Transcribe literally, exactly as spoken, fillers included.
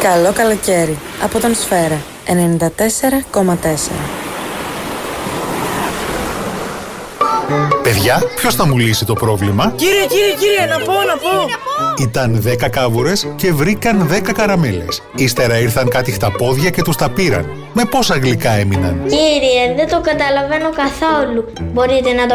Καλό καλοκαίρι από τον Σφαίρα ενενήντα τέσσερα κόμμα τέσσερα. Παιδιά, ποιος θα μου λύσει το πρόβλημα? Κύριε, κύριε, κύριε, να πω, να πω. Ήταν δέκα κάβουρες και βρήκαν δέκα καραμέλες. Ύστερα ήρθαν κάτι χταπόδια και τους τα πήραν. Με πόσα γλυκά έμειναν? Κύριε, δεν το καταλαβαίνω καθόλου. Μπορείτε να το